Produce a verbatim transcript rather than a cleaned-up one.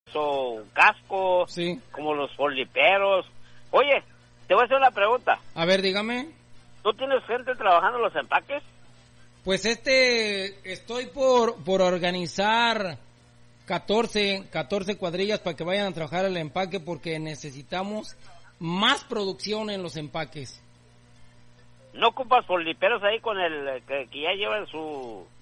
o casco, sí, como los foliperos. Oye, te voy a hacer una pregunta. A ver, dígame. ¿Tú tienes gente trabajando en los empaques? Pues este, estoy por, por organizar catorce, catorce cuadrillas para que vayan a trabajar al empaque porque necesitamos más producción en los empaques. ¿No ocupas foliperos ahí con el que, que ya llevan su